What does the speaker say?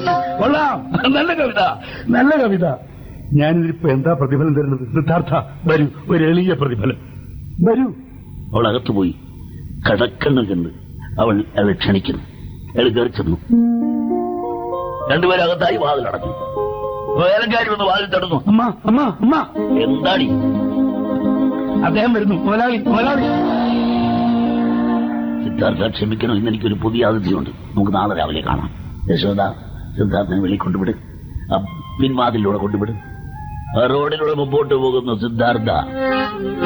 കൊള്ളാം, നല്ല കവിത, നല്ല കവിത. ഞാനിതിപ്പോ എന്താ പ്രതിഫലം തരുന്നത്? സിദ്ധാർത്ഥ, വരൂ, ഒരു എളിയ പ്രതിഫലം വരൂ. അവൾ അകത്തുപോയി കടക്കണ്ണ് കണ്ട് അവളെ ക്ഷണിക്കുന്നു. അയാൾ കയറി ചെന്നു. രണ്ടുപേരും അകത്തായി വാതിൽ അടച്ചു. വേലക്കാരി വന്ന് വാതിൽ തടഞ്ഞു. അമ്മ അമ്മ അമ്മ, എന്താടി? അദ്ദേഹം വരുന്നു. മുതലാളി, മുതലാളി. സിദ്ധാർത്ഥ, ക്ഷമിക്കണം, ഇന്ന് എനിക്കൊരു പുതിയ അതിഥിയുണ്ട്. നമുക്ക് നാളെ രാവിലെ കാണാം. യശോദ, സിദ്ധാർത്ഥനെ വെളി കൊണ്ടുവിട്. പിൻവാതിലൂടെ കൊണ്ടുവിട്. റോഡിലൂടെ മുമ്പോട്ട് പോകുന്ന സിദ്ധാർത്ഥ